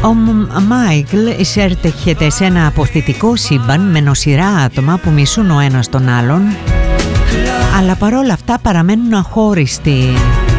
Ο Μάικλ εισέρχεται σε ένα αποθητικό σύμπαν με νοσηρά άτομα που μισούν ο ένας τον άλλον, αλλά παρόλα αυτά παραμένουν αχώριστοι.